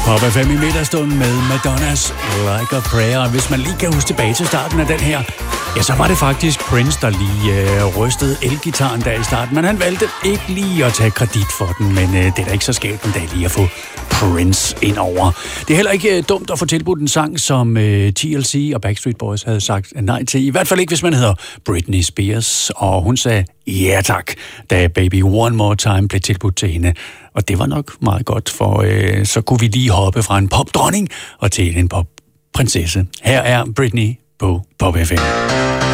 Pop FM i middagsstunden med Madonnas Like a Prayer. Hvis man lige kan huske tilbage til starten af den her, ja, så var det faktisk Prince, der lige rystede elgitaren der i starten. Men han valgte ikke lige at tage kredit for den, men det er da ikke så skægt en dag lige at få Prince ind over. Det er heller ikke dumt at få tilbudt en sang, som TLC og Backstreet Boys havde sagt nej til. I hvert fald ikke, hvis man hedder Britney Spears. Og hun sagde ja tak, da Baby One More Time blev tilbudt til hende. Og det var nok meget godt, for så kunne vi lige hoppe fra en popdronning og til en popprinsesse. Her er Britney på Pop FM.